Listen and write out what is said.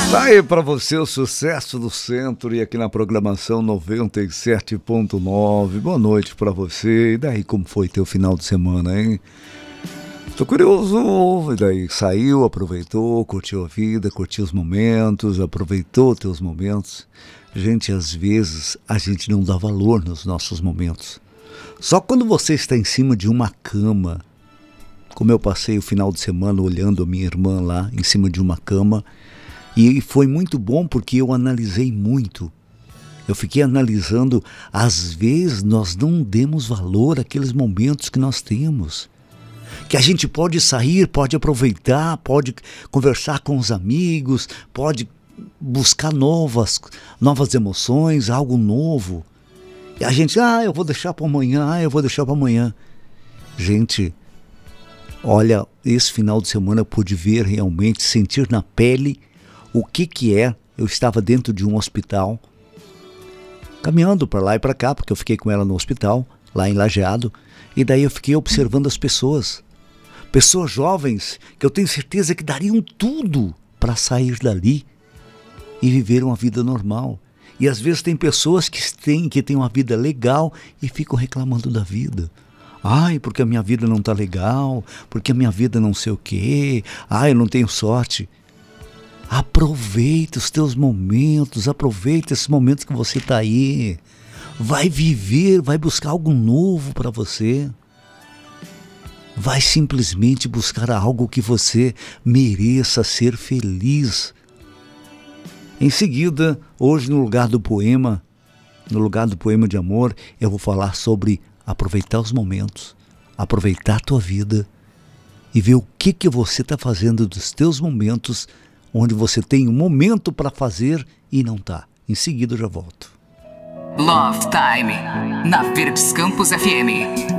Tá aí pra você o sucesso do centro e aqui na programação 97.9. Boa noite pra você. E daí, como foi teu final de semana, hein? Tô curioso. E daí, saiu, aproveitou, curtiu a vida, curtiu os momentos, aproveitou teus momentos. Gente, às vezes a gente não dá valor nos nossos momentos. Só quando você está em cima de uma cama, como eu passei o final de semana olhando a minha irmã lá em cima de uma cama, e foi muito bom porque eu analisei muito. Eu fiquei analisando, às vezes nós não demos valor àqueles momentos que nós temos. Que a gente pode sair, pode aproveitar, pode conversar com os amigos, pode buscar novas emoções, algo novo. E a gente, eu vou deixar para amanhã, eu vou deixar para amanhã. Gente, olha, esse final de semana eu pude ver realmente, sentir na pele o que é. Eu estava dentro de um hospital, caminhando para lá e para cá, porque eu fiquei com ela no hospital, lá em Lajeado, e daí eu fiquei observando as pessoas jovens, que eu tenho certeza que dariam tudo para sair dali e viver uma vida normal. E às vezes tem pessoas que têm uma vida legal e ficam reclamando da vida. Ai, porque a minha vida não está legal, porque a minha vida não sei o quê, eu não tenho sorte. Aproveita os teus momentos, aproveita esses momentos que você está aí. Vai viver, vai buscar algo novo para você. Vai simplesmente buscar algo que você mereça ser feliz. Em seguida, hoje no lugar do poema de amor, eu vou falar sobre aproveitar os momentos, aproveitar a tua vida e ver o que você está fazendo dos teus momentos, onde você tem um momento para fazer e não está. Em seguida eu já volto. Love Time, na Verdes Campos FM.